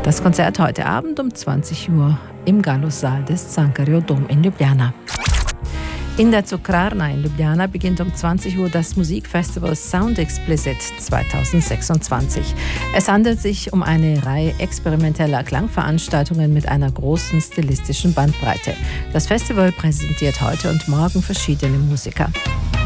Das Konzert heute Abend um 20 Uhr im Gallus-Saal des Cankarjev Dom in Ljubljana. In der Cukrarna in Ljubljana beginnt um 20 Uhr das Musikfestival Sound Explicit 2026. Es handelt sich um eine Reihe experimenteller Klangveranstaltungen mit einer großen stilistischen Bandbreite. Das Festival präsentiert heute und morgen verschiedene Musiker.